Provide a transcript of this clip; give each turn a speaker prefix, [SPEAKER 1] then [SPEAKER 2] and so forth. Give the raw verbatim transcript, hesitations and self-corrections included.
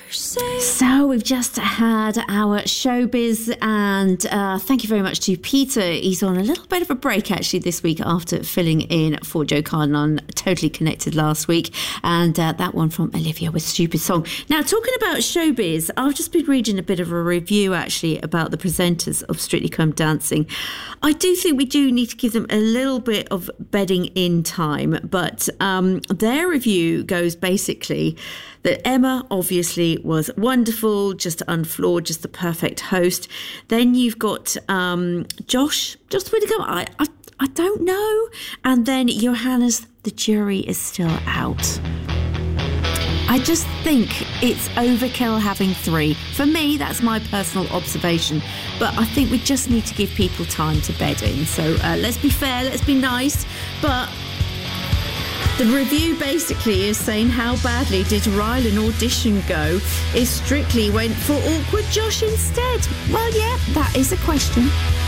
[SPEAKER 1] So we've just had our showbiz, and uh, thank you very much to Peter. He's on a little bit of a break actually this week after filling in for Joe Cardin on Totally Connected last week, and uh, that one from Olivia with Stupid Song. Now, talking about showbiz, I've just been reading a bit of a review actually about the presenters of Strictly Come Dancing. I do think we do need to give them a little bit of bedding in time, but um, their review goes basically that Emma obviously was wonderful, just unflawed, just the perfect host. Then you've got um, Josh, Josh Widdicombe, I, I, I don't know. And then Johannes, the jury is still out. I just think it's overkill having three. For me, that's my personal observation. But I think we just need to give people time to bed in. So uh, let's be fair, let's be nice. But the review basically is saying, how badly did Rylan audition go if Strictly went for awkward Josh instead? Well, yeah, that is a question.